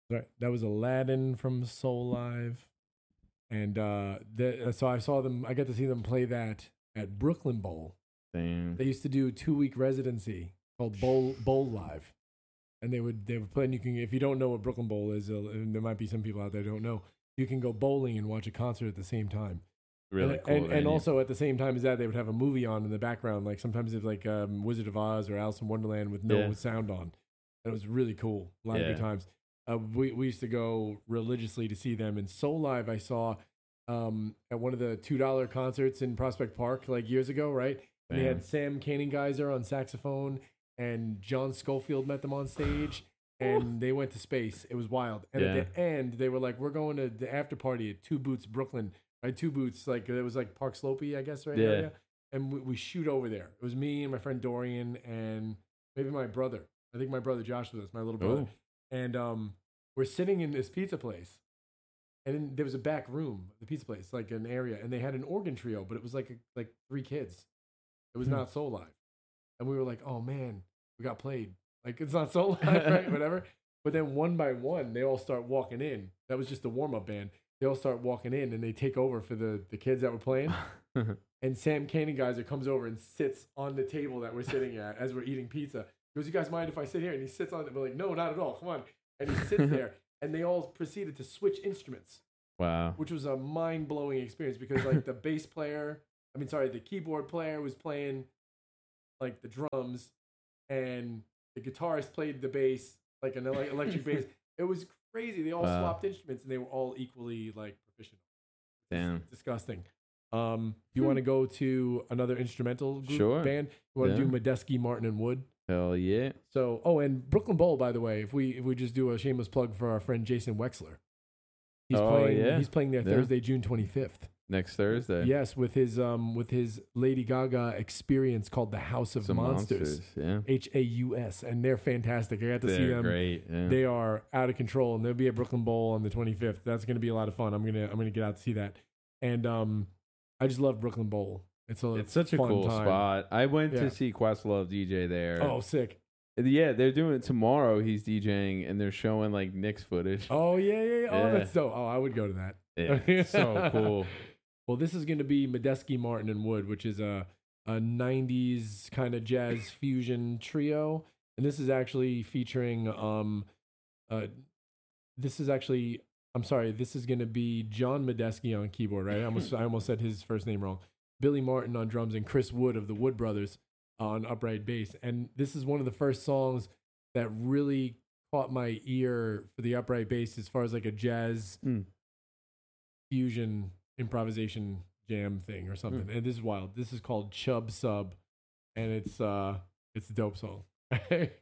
Right. That was Aladdin from Soul Live. And so I saw them, I got to see them play that at Brooklyn Bowl. Damn. They used to do a 2-week residency called Bowl Live. And they would play, and you can, if you don't know what Brooklyn Bowl is, and there might be some people out there who don't know, you can go bowling and watch a concert at the same time. Really cool. And also at the same time as that, they would have a movie on in the background. Like sometimes it's like Wizard of Oz or Alice in Wonderland with no sound on. And it was really cool. A lot of good times. We used to go religiously to see them. And Soul Live I saw at one of the $2 concerts in Prospect Park like years ago, right? And they had Sam Kanengeiser on saxophone, and John Schofield met them on stage, and they went to space. It was wild. And at the end, they were like, we're going to the after party at Two Boots, Brooklyn. Right, Two Boots, like it was like Park Slopey, I guess, right? Yeah. Area. And we shoot over there. It was me and my friend Dorian and maybe my brother. I think my brother Josh was my little brother. And we're sitting in this pizza place. And then there was a back room, the pizza place, like an area. And they had an organ trio, but it was like 3 kids. It was not Soul Live. And we were like, oh man, we got played. Like it's not Soul Live, right? Whatever. But then one by one, they all start walking in. That was just the warm-up band. They all start walking in and they take over for the kids that were playing. And Sam Kanengeiser comes over and sits on the table that we're sitting at as we're eating pizza. He goes, you guys mind if I sit here? And he sits on it. We're like, no, not at all. Come on. And he sits there. And they all proceeded to switch instruments. Wow. Which was a mind-blowing experience because like the keyboard player was playing like the drums and the guitarist played the bass, like an electric bass. It was crazy. They all swapped instruments and they were all equally like proficient. Damn. Disgusting. You want to go to another instrumental group band? You want to do Medeski, Martin, and Wood? Hell yeah. So, and Brooklyn Bowl, by the way, if we just do a shameless plug for our friend Jason Wexler. He's playing there Thursday, June 25th. Next Thursday. Yes, with his Lady Gaga experience called the House of Monsters. Yeah. HAUS, and they're fantastic. I got to see them. Great. Yeah. They are out of control, and they'll be at Brooklyn Bowl on the 25th. That's going to be a lot of fun. I'm gonna get out to see that. And I just love Brooklyn Bowl. It's such a cool time. spot. I went to see Questlove DJ there. Oh, sick. Yeah, they're doing it tomorrow. He's DJing, and they're showing like Knicks footage. Oh yeah. Oh, that's dope. Oh, I would go to that. Yeah, so cool. Well, this is going to be Medeski, Martin, and Wood, which is a 90s kind of jazz fusion trio. And this is actually featuring, this is going to be John Medeski on keyboard, right? I almost said his first name wrong. Billy Martin on drums and Chris Wood of the Wood Brothers on upright bass. And this is one of the first songs that really caught my ear for the upright bass as far as like a jazz fusion improvisation jam thing or something. And this is wild. This is called Chub Sub, and it's a dope song.